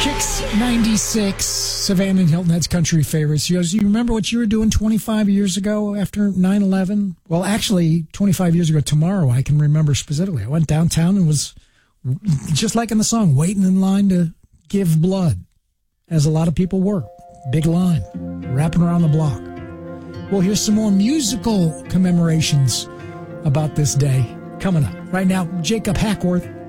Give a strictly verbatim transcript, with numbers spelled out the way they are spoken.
Kicks ninety-six, Savannah and Hilton Head's country favorites. You, you remember what you were doing twenty-five years ago after nine eleven? Well, actually, twenty-five years ago tomorrow, I can remember specifically. I went downtown and was, just like in the song, waiting in line to give blood, as a lot of people were. Big line, wrapping around the block. Well, here's some more musical commemorations about this day coming up. Right now, Jacob Hackworth.